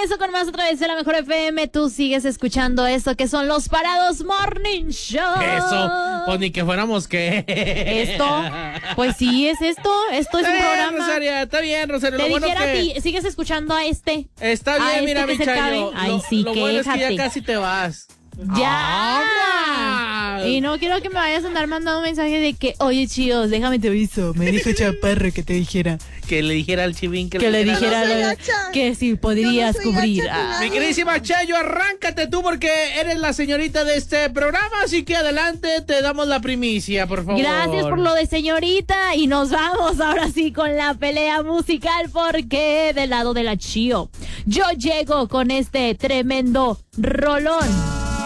regreso con más otra vez de la Mejor FM. Tú sigues escuchando esto que son los Parados Morning Show. Eso, pues ni que fuéramos que... ¿Esto? Pues sí, es esto. Esto es un programa. Rosaria, está bien, Rosario. Te Lo dijera bueno a que... ti, sigues escuchando a este. Está bien, a mira, este mi que se Chayo. cabe. Ay, sí, lo bueno es que quéjate. ya casi te vas. ¡Ya! ¡Ah! Y no quiero que me vayas a andar mandando mensajes de que, oye, chicos, déjame te aviso. Me dijo Chaparro que te dijera. Que le dijera al Chivín Que le dijera Yo no soy gacha. que si podrías Yo no soy cubrir. gacha con Mi queridísima Chayo, arráncate tú porque eres la señorita de este programa, así que adelante, te damos la primicia, por favor. Gracias por lo de señorita y nos vamos ahora sí con la pelea musical porque del lado de la Chío yo llego con este tremendo rolón.